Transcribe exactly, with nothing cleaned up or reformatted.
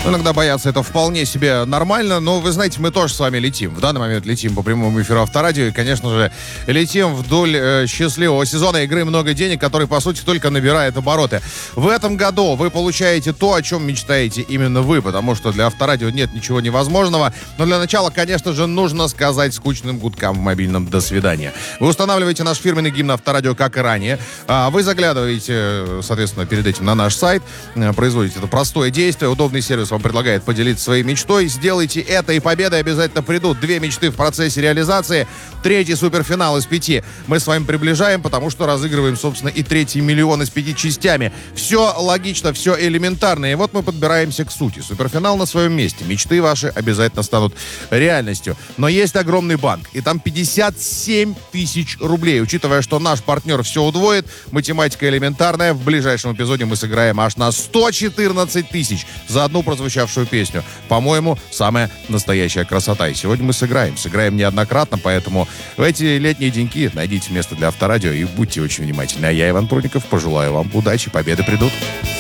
Иногда бояться это вполне себе нормально, но вы знаете, мы тоже с вами летим. В данный момент летим по прямому эфиру Авторадио и, конечно же, летим вдоль э, счастливого сезона игры «Много денег», который, по сути, только набирает обороты. В этом году вы получаете то, о чем мечтаете именно вы, потому что для Авторадио нет ничего невозможного. Но для начала, конечно же, нужно сказать скучным гудкам в мобильном «до свидания». Вы устанавливаете наш фирменный гимн Авторадио, как и ранее. Вы заглядываете, соответственно, перед этим на наш сайт, производите это простое действие, удобный сервис вам предлагает поделиться своей мечтой. Сделайте это, и победы обязательно придут. Две мечты в процессе реализации. Третий суперфинал из пяти мы с вами приближаем, потому что разыгрываем, собственно, и третий миллион из пяти частями. Все логично, все элементарно. И вот мы подбираемся к сути. Суперфинал на своем месте. Мечты ваши обязательно станут реальностью. Но есть огромный банк, и там пятьдесят семь тысяч рублей. Учитывая, что наш партнер все удвоит, математика элементарная. В ближайшем эпизоде мы сыграем аж на сто четырнадцать тысяч за одну прозвучавшую песню. По-моему, самая настоящая красота. И сегодня мы сыграем. Сыграем неоднократно, поэтому в эти летние деньки найдите место для Авторадио и будьте очень внимательны. А я, Иван Прудников, пожелаю вам удачи, победы придут.